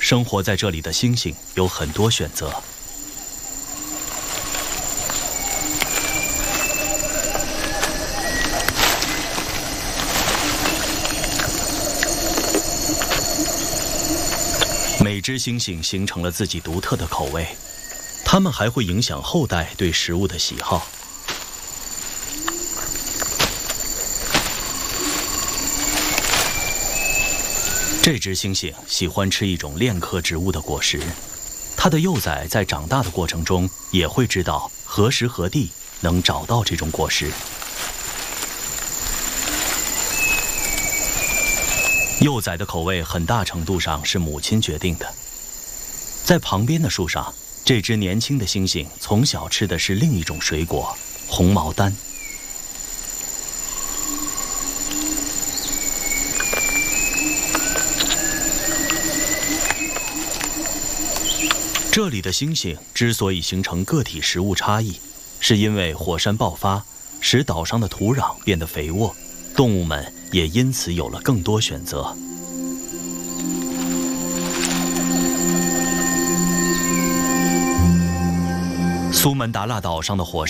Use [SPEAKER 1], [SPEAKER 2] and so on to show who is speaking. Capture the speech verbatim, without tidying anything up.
[SPEAKER 1] 生活在这里的猩猩有很多选择。每只猩猩形成了自己独特的口味，它们还会影响后代对食物的喜好。这只猩猩喜欢吃一种链科植物的果实，它的幼崽在长大的过程中也会知道何时何地能找到这种果实。幼崽的口味很大程度上是母亲决定的。在旁边的树上，这只年轻的猩猩从小吃的是另一种水果——红毛丹。这里的猩猩之所以形成个体食物差异，是因为火山爆发使岛上的土壤变得肥沃，动物们也因此有了更多选择。苏门答腊岛上的火山